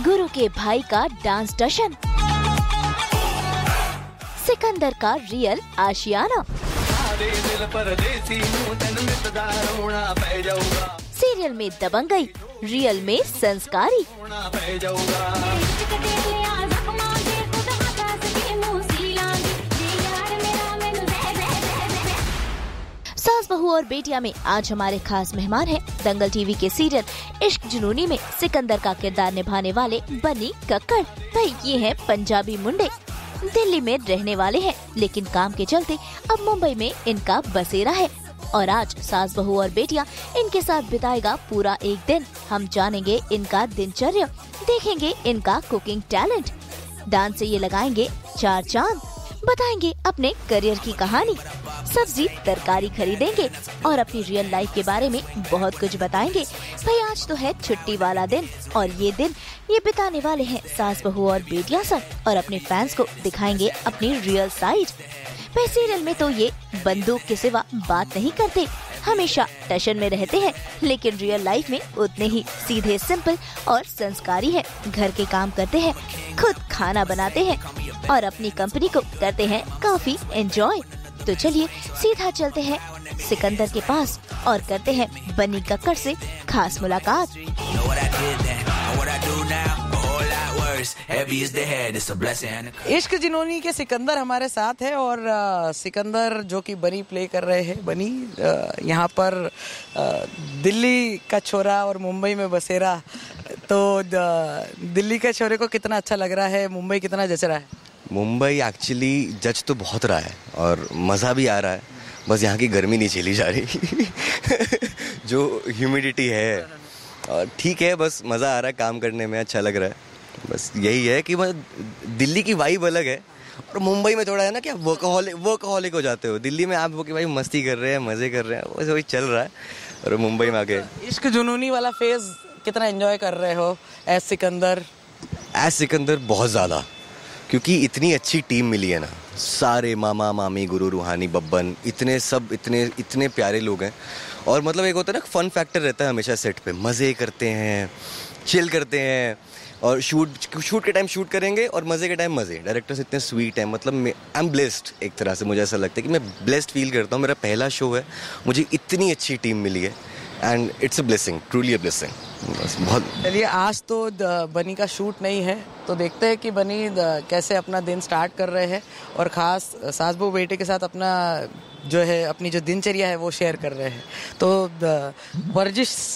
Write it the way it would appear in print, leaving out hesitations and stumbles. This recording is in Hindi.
गुरु के भाई का डांस टशन, सिकंदर का रियल आशियाना, सीरियल में दबंगई, रियल में संस्कारी, सास बहू और बेटिया में आज हमारे खास मेहमान हैं दंगल टीवी के सीरियल इश्क जुनूनी में सिकंदर का किरदार निभाने वाले बनी कक्कड़। भाई ये हैं पंजाबी मुंडे, दिल्ली में रहने वाले हैं, लेकिन काम के चलते अब मुंबई में इनका बसेरा है और आज सास बहू और बेटिया इनके साथ बिताएगा पूरा एक दिन। हम जानेंगे इनका दिनचर्या, देखेंगे इनका कुकिंग टैलेंट, डांस से ये लगाएंगे 4 चांद, बताएंगे अपने करियर की कहानी, सब्जी तरकारी खरीदेंगे और अपनी रियल लाइफ के बारे में बहुत कुछ बताएंगे। भाई आज तो है छुट्टी वाला दिन और ये दिन ये बिताने वाले हैं सास बहू और बेटियां साथ और अपने फैंस को दिखाएंगे अपनी रियल साइड। भाई सीरियल में तो ये बंदूक के सिवा बात नहीं करते, हमेशा टशन में रहते हैं, लेकिन रियल लाइफ में उतने ही सीधे सिंपल और संस्कारी हैं। घर के काम करते हैं, खुद खाना बनाते हैं और अपनी कंपनी को करते हैं काफी एंजॉय। तो चलिए सीधा चलते हैं सिकंदर के पास और करते हैं बनी कक्कड़ से खास मुलाकात। इश्क जुनूनी के सिकंदर हमारे साथ है और सिकंदर जो कि बनी प्ले कर रहे हैं। बनी यहाँ पर दिल्ली का छोरा और मुंबई में बसेरा, तो दिल्ली के छोरे को कितना अच्छा लग रहा है, मुंबई कितना जच रहा है? मुंबई एक्चुअली जज तो बहुत रहा है और मज़ा भी आ रहा है, बस यहाँ की गर्मी नहीं झेली जा रही जो ह्यूमिडिटी है, और ठीक है, बस मज़ा आ रहा है काम करने में, अच्छा लग रहा है। बस यही है कि दिल्ली की वाइब अलग है और मुंबई में थोड़ा है ना कि आप वर्कहॉलिक हो जाते हो। दिल्ली में आप वो कि भाई मस्ती कर रहे हैं, मज़े कर रहे हैं, बस वही चल रहा है। और मुंबई में आके इश्क जुनूनी वाला फेज कितना एंजॉय कर रहे हो एज सिकंदर? एज सिकंदर बहुत ज़्यादा, क्योंकि इतनी अच्छी टीम मिली है ना, सारे मामा मामी गुरु रूहानी बब्बन, इतने प्यारे लोग हैं। और मतलब एक होता है ना फन फैक्टर रहता है हमेशा सेट पे, मज़े करते हैं, चिल करते हैं और शूट के टाइम शूट करेंगे और मज़े के टाइम मज़े। डायरेक्टर्स इतने स्वीट हैं, मतलब आई एम ब्लेस्ड। एक तरह से मुझे ऐसा लगता है कि मैं ब्लेस्ड फील करता हूँ, मेरा पहला शो है, मुझे इतनी अच्छी टीम मिली है and it's a blessing, truly a blessing. बस बहुत। चलिए आज तो बनी का शूट नहीं है, तो देखते हैं कि बनी कैसे अपना दिन स्टार्ट कर रहे हैं और ख़ास सास बहू बेटे के साथ अपना जो है अपनी जो दिनचर्या है वो शेयर कर रहे हैं। तो वर्जिश